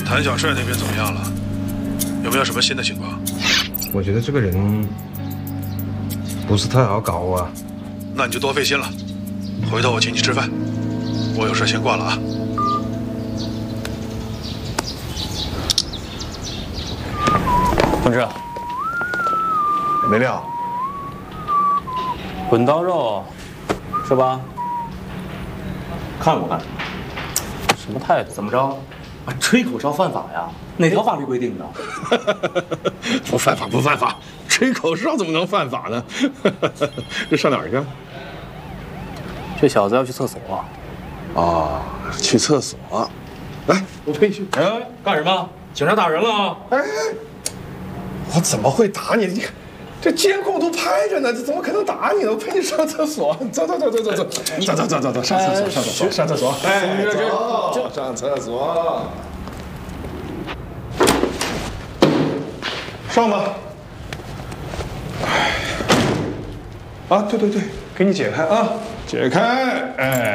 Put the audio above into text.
谭小帅那边怎么样了？有没有什么新的情况？ 我觉得这个人不是太好搞啊。 那你就多费心了。回头我请你吃饭，我有事先挂了啊。 同志， 没料。 滚刀肉，是吧？ 看不看？ 什么态度？ 怎么着？啊，吹口哨犯法呀？哪条法律规定的？ 不犯法，不犯法。吹口哨怎么能犯法呢？这上哪儿去？ 这小子要去厕所。 啊，去厕所。来，我陪你去。 哎，干什么？警察打人了啊？ 哎，我怎么会打你？你看，这监控都拍着呢，这怎么可能打你呢？我陪你上厕所。走，上厕所，上厕所。哎，走，上厕所。上吧。啊，对，给你解开啊，解开，哎。